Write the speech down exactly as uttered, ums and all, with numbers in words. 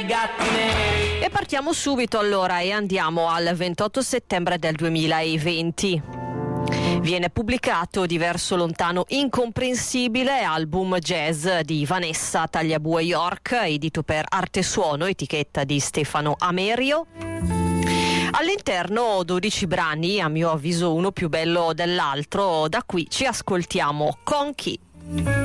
i gatti neri. E partiamo subito allora e andiamo al ventotto settembre del duemilaventi. Viene pubblicato Diverso lontano incomprensibile, album jazz di Vanessa Tagliabue York, edito per Arte Suono, etichetta di Stefano Amerio. All'interno dodici brani, a mio avviso uno più bello dell'altro. Da qui ci ascoltiamo Con chi.